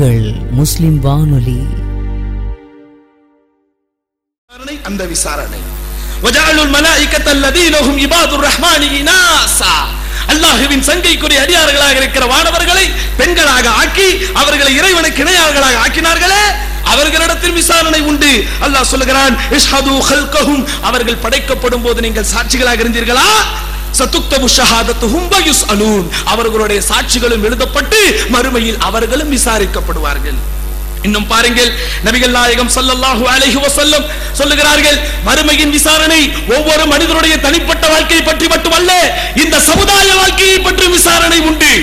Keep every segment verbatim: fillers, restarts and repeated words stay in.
உங்கள் முஸ்லிம் வானொலி. அந்த விசாரணை வஜஅலுல் மலாயிகத அல்லதீன ஹும் இபாதுர் ரஹ்மானி இனாஸா, அல்லாஹ்வின் சங்கைக்குரிய அடியார்களாக இருக்கிற வானவர்களை பெண்களாக ஆக்கி அவர்களை இறைவனுக்கு இணையார்களாக ஆக்கினார்களே, அவர்களிடத்தில் விசாரணை உண்டு. அல்லாஹ் சொல்லுகிறான், இஷ்ஹது ஹல்கஹும், அவர்கள் படைக்கப்படும் போது நீங்கள் சாட்சிகளாக இருந்தீர்களா? சதுக்தபு ஷஹாதத்துஹும் வ யுஸ்அலூன், அவர்களுடைய சாட்சிகளும் எழுதப்பட்டு மறுமையில் அவர்களும் விசாரிக்கப்படுவார்கள். இன்னும் பாருங்கள், நபிகள் நாயகம் ஸல்லல்லாஹு அலைஹி வஸல்லம் சொல்லுகிறார்கள், மறுமையின் விசாரணை ஒவ்வொரு மனிதனுடைய தனிப்பட்ட வாழ்க்கையை பற்றி மட்டுமல்ல, இந்த சமுதாய வாழ்க்கையை பற்றி விசாரணை உண்டு.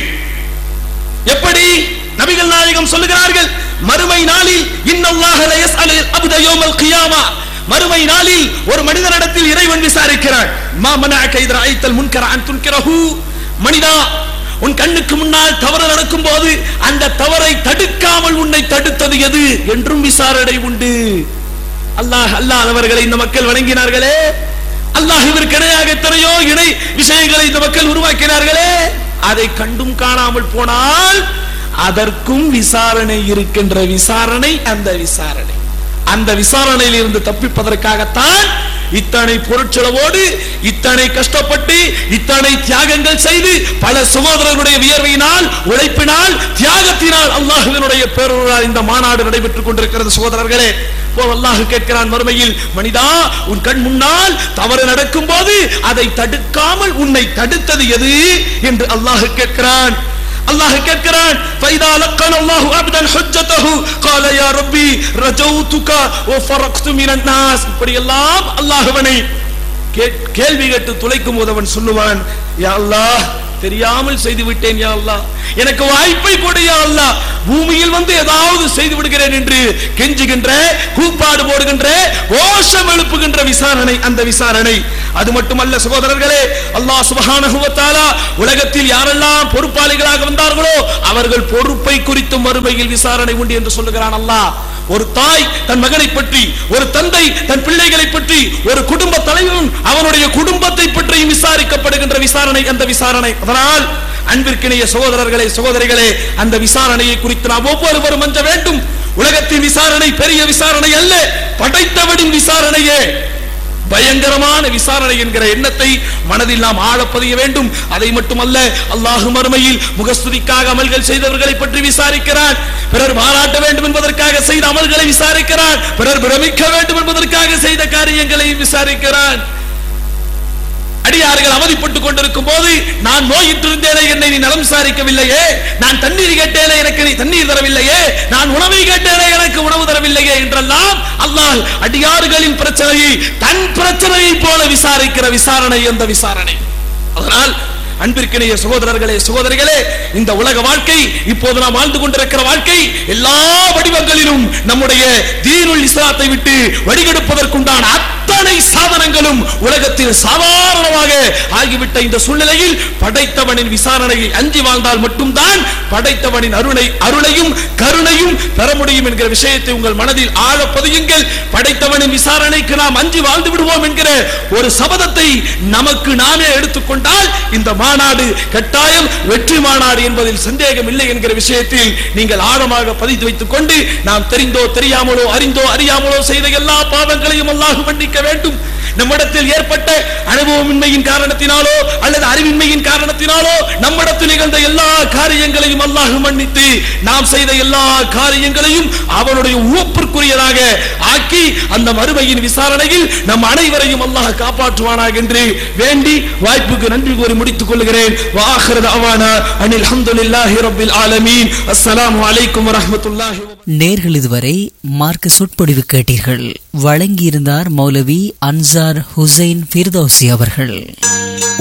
எப்படி? நபிகள் நாயகம் சொல்லுகிறார்கள், மறுமை நாளில் இன்னல்லாஹ லா யஸ்அலுல் அப்த யௌமல் கியாமா, மறுமை நாளில் ஒரு மனிதனிடத்தில் இறைவன் விசாரிக்கிறான், மா மனஅக இத ரஅய்தல் முன்கர அன் துன்கிரஹு, மனிதா உன் கண்ணுக்கு முன்னால் தவறு நடக்கும் போது அந்த தவறை தடுக்காமல் உன்னை தடுத்தது எது என்றும் விசாரணை உண்டு. அல்லாஹ் அல்லாஹ்வர்களை இந்த மக்கள் வணங்கினார்களே, அல்லாஹ்விற்கு இணையாக எத்தனையோ இணை விஷயங்களை இந்த மக்கள் உருவாக்கினார்களே, அதை கண்டும் காணாமல் போனால் அதற்கும் விசாரணை இருக்கின்ற விசாரணை அந்த விசாரணை. அந்த விசாரணையில் இருந்து தப்பிப்பதற்காகத்தான் இத்தனை பொருட்செலவோடு இத்தனை கஷ்டப்பட்டு இத்தனை தியாகங்கள் செய்து பல சகோதரர்களுடைய வியர்வையினால் உழைப்பினால் தியாகத்தினால் அல்லாஹ்வினுடைய பேரருளால் இந்த மாநாடு நடைபெற்றுக் கொண்டிருக்கிறது. சகோதரர்களே, அல்லாஹ் கேட்கிறான் மறுமையில், மனிதா உன் கண் முன்னால் தவறு நடக்கும் போது அதை தடுக்காமல் உன்னை தடுத்தது எது என்று அல்லாஹ் கேட்கிறான். அல்லாஹ் கேட்கிறான், ஃபைதா லக்கன அல்லாஹு அப்தன் ஹுஜ்ஜதஹு قال يا ربي رجوتك وفرقت من الناس. இப்படி எல்லாம் அல்லாஹ்வனை கேள்வி கேட்டு துளைக்கும் போது அவன் சொல்லுவான், யா அல்லாஹ் தெரியாமல் செய்து விட்டேன், யா அல்லாஹ் எனக்கு வாய்ப்பை கொடு, யா அல்லாஹ் பூமியில் வந்து ஏதாவது செய்து விடுகிறேன் என்று கெஞ்சுகின்ற, கூப்பாடு போடுகின்ற, கோஷம் எழுப்புகின்ற விசாரணை அந்த விசாரணை. அது மட்டுமல்ல சகோதரர்களே, அல்லாஹ் சுப்ஹானஹு வ தஆலா உலகத்தில் யாரெல்லாம் பொறுப்பாளிகளாக வந்தார்களோ அவர்கள் பொறுப்பை குறித்து மறுமையில் விசாரணை உண்டு என்று சொல்லுகிறான் அல்லாஹ். ஒரு தாய் தன் மகனை பற்றி, ஒரு தந்தை தன் பிள்ளைகளை பற்றி, ஒரு குடும்ப தலைவன் அவனுடைய குடும்பத்தை பற்றியும் விசாரிக்கப்படுகின்ற விசாரணை அந்த விசாரணை. அதனால் அன்பிற்கிணைய சகோதரர்களே சகோதரிகளே, அந்த விசாரணையை குறித்து நாம் ஒவ்வொருவரும் அஞ்ச வேண்டும். உலகத்தின் விசாரணை பெரிய விசாரணை அல்ல, படைத்தவனின் விசாரணையே பயங்கரமான விசாரணை என்கிற எண்ணத்தை மனதில் நாம் ஆழ பதிய வேண்டும். அதை மட்டுமல்ல, அல்லாஹ் மறுமையில் முகஸ்துதிக்காக அமல்கள் செய்தவர்களை பற்றி விசாரிக்கிறான், பிறர் பாராட்ட வேண்டும் என்பதற்காக செய்த அமல்களை விசாரிக்கிறான், பிறர் பிரமிக்க வேண்டும் என்பதற்காக செய்த காரியங்களை விசாரிக்கிறான். அடியார்கள் அவதிப்பட்டுக் கொண்டிருக்கும் போது, நான் நோயிட்டிருந்தேனே என்னை நீ நலம் விசாரிக்கவில்லையே, நான் தண்ணீர் கேட்டேனே எனக்கு நீ தண்ணீர் தரவில்லையே, நான் உணவை கேட்டேனே எனக்கு உணவு தரவில்லையே என்றெல்லாம் அல்லாஹ் அடியார்களின் பிரச்சனையை தன் பிரச்சனையை போல விசாரிக்கிற விசாரணை அந்த விசாரணை. அதனால் அன்பிற்கிணைய சகோதரர்களே சகோதரிகளே, இந்த உலக வாழ்க்கை, இப்போது நாம் வாழ்ந்து கொண்டிருக்கிற வாழ்க்கை எல்லா வடிவங்களிலும் நம்முடைய தீனுல் இஸ்லாத்தை விட்டு வடிகெடுப்பதற்குண்டான அத்தனை சாதனங்களும் உலகத்தில் சாதாரணமாக ஆகிவிட்ட இந்த சூழ்நிலையில் படைத்தவனின் விசாரணையை அஞ்சி வாழ்ந்தால் மட்டும்தான் படைத்தவனின் அருளை அருளையும் கருணையும் பெற முடியும் என்கிற விஷயத்தை உங்கள் மனதில் ஆழ பதியுங்கள். படைத்தவனின் விசாரணைக்கு நாம் அஞ்சி வாழ்ந்து விடுவோம் என்கிற ஒரு சபதத்தை நமக்கு நாமே எடுத்துக்கொண்டால் இந்த மாநாடு கட்டாயம் வெற்றி மாநாடு என்பதில் சந்தேகம் இல்லை என்கிற விஷயத்தில் நீங்கள் ஆழமாக பதித்து வைத்துக் கொண்டு, நாம் தெரிந்தோ தெரியாமலோ அறிந்தோ அறியாமலோ செய்த எல்லா பாவங்களையும் அல்லாஹ் மன்னிக்க வேண்டும். நம்மிடத்தில் ஏற்பட்ட அனுபவமின்மையின் காரணத்தினாலோ அல்லது அறிவின்மையின் காரணத்தினாலோ நம்மிடத்தில் நிகழ்ந்த எல்லா காரியங்களையும் அல்லாஹ் மன்னித்து நாம் செய்த எல்லா காரியங்களையும் அவனுடைய உவப்பிற்குரியதாக ஆக்கி அந்த மறுமையின் விசாரணையில் நம் அனைவரையும் அல்லாஹ் காப்பாற்றுவானாக என்று வேண்டி வாய்ப்புக்கு நன்றி கூறி முடித்துக் கொள்கிறேன். வாஹிரு தஅவானா அனில் ஹம்துலில்லாஹி ரப்பில் ஆலமீன். அஸ்ஸலாமு அலைக்கும் வரஹ்மத்துல்லாஹி. நேர்கள் இதுவரை மார்க்க சொற்பொழிவு கேட்டீர்கள். வழங்கியிருந்தார் மௌலவி அன்சார் ஹுசைன் ஃபிர்தௌசி அவர்கள்.